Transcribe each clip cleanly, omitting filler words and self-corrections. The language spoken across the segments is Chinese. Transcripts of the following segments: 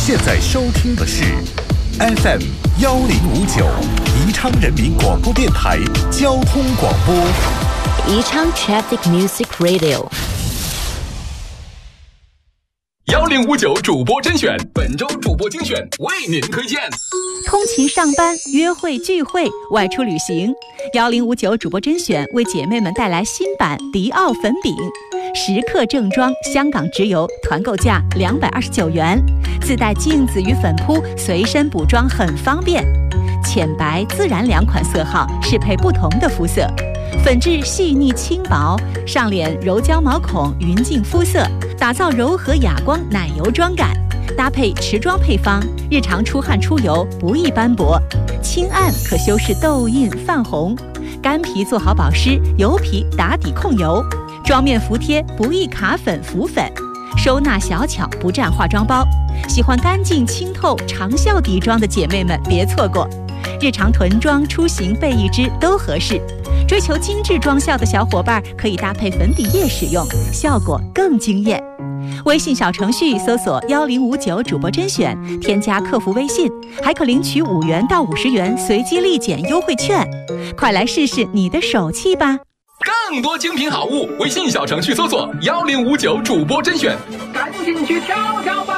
现在收听的是 FM 1059宜昌人民广播电台交通广播， 宜昌 Traffic Music Radio。 1059主播甄选，本周主播精选为您推荐。 通勤上班、约会聚会、外出旅行，1059主播甄选为姐妹们带来新版迪奥粉饼，时刻正装，香港直邮，团购价229元，自带镜子与粉扑，随身补妆很方便。浅白、自然两款色号，适配不同的肤色。粉质细腻轻薄，上脸柔焦毛孔，匀净肤色，打造柔和哑光奶油妆感。搭配持妆配方，日常出汗出油不易斑驳，轻按可修饰痘印泛红，干皮做好保湿，油皮打底控油，妆面服帖不易卡粉浮粉，收纳小巧不占化妆包。喜欢干净清透长效底妆的姐妹们别错过，日常囤妆出行备一支都合适。追求精致妆效的小伙伴可以搭配粉底液使用，效果更惊艳。微信小程序搜索1059主播甄选，添加客服微信，还可领取5元到50元随机立减优惠券。快来试试你的手气吧！ 更多精品好物，微信小程序搜索1059主播甄选，赶紧去挑挑吧！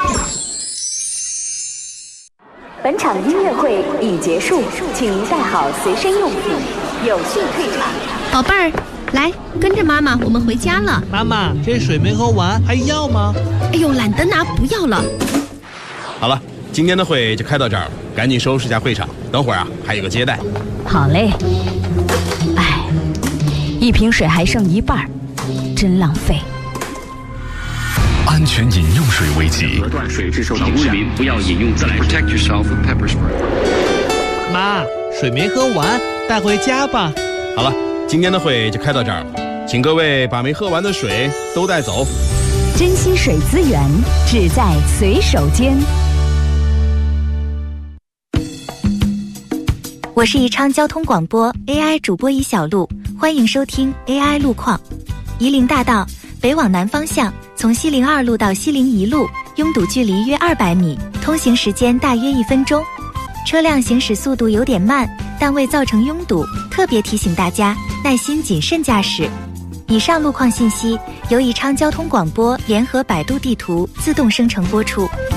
本场音乐会已结束，请您带好随身用品，有序退场。 宝贝儿，来跟着妈妈，我们回家了。 妈妈，这水没喝完，还要吗？ 哎呦，懒得拿，不要了。 好了，今天的会就开到这儿了，赶紧收拾一下会场，等会儿啊还有个接待。 好嘞。哎，一瓶水还剩一半，真浪费。 安全饮用水危机， 水质受到污染，不要饮用自来水。Protect yourself with pepper spray。 妈，水没喝完，带回家吧。 好了，今天的会就开到这儿了，请各位把没喝完的水都带走。 珍惜水资源，只在随手间。我是宜昌交通广播 AI 主播宜小璐，欢迎收听 AI 路况。夷陵大道北往南方向，从西陵2路到西陵1路，拥堵距离约200米，通行时间大约1分钟。车辆行驶速度有点慢，但未造成拥堵，特别提醒大家耐心谨慎驾驶。以上路况信息由宜昌交通广播联合百度地图自动生成播出。